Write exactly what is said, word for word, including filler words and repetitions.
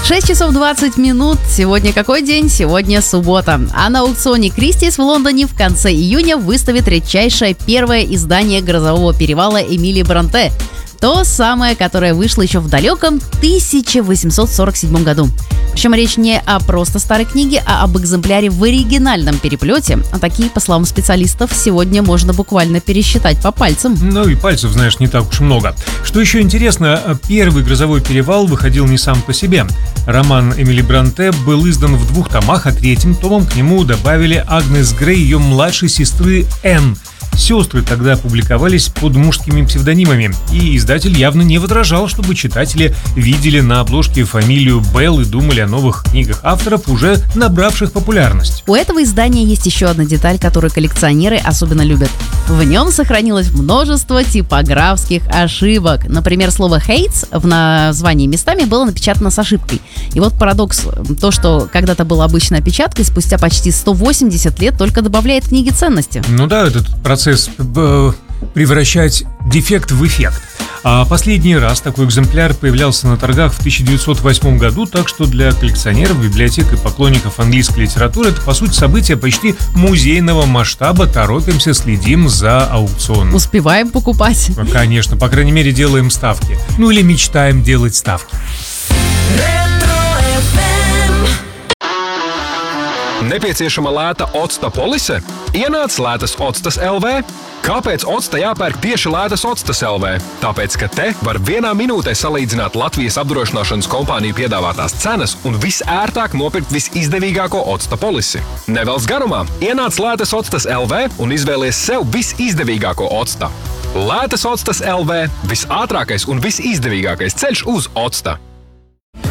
шесть часов двадцать минут. Сегодня какой день? Сегодня суббота. А на аукционе Кристис в Лондоне в конце июня выставит редчайшее первое издание «Грозового перевала» Эмили Бронте. То самое, которое вышло еще в далеком тысяча восемьсот сорок седьмом году. Причем речь не о просто старой книге, а об экземпляре в оригинальном переплете. А такие, по словам специалистов, сегодня можно буквально пересчитать по пальцам. Ну и пальцев, знаешь, не так уж много. Что еще интересно, первый «Грозовой перевал» выходил не сам по себе. Роман Эмили Бронте был издан в двух томах, а третьим томом к нему добавили Агнес Грей и ее младшей сестры Энн. Сестры тогда публиковались под мужскими псевдонимами, и издатель явно не возражал, чтобы читатели видели на обложке фамилию Белл и думали о новых книгах авторов, уже набравших популярность. У этого издания есть еще одна деталь, которую коллекционеры особенно любят. В нем сохранилось множество типографских ошибок. Например, слово «hates» в названии местами было напечатано с ошибкой. И вот парадокс: то, что когда-то было обычной опечаткой, спустя почти сто восемьдесят лет только добавляет книге ценности. Ну да, этот процесс э, превращать дефект в эффект. А последний раз такой экземпляр появлялся на торгах в тысяча девятьсот восьмом году, так что для коллекционеров, библиотек и поклонников английской литературы это, по сути, событие почти музейного масштаба. Торопимся, следим за аукционом. Успеваем покупать. Конечно, по крайней мере, делаем ставки. Ну или мечтаем делать ставки. Nepieciešama lēta octa polise? Ienāc lētas octas L V. Kāpēc octa jāpērk tieši lētas octas L V? Tāpēc, ka te var vienā minūtē salīdzināt Latvijas apdrošināšanas kompāniju piedāvātās cenas un visērtāk nopirkt visizdevīgāko octa polisi. Nevelc garumā, ienāc lētas octas L V un izvēlies sev visizdevīgāko octa. Lētas octas L V – visātrākais un visizdevīgākais ceļš uz octa.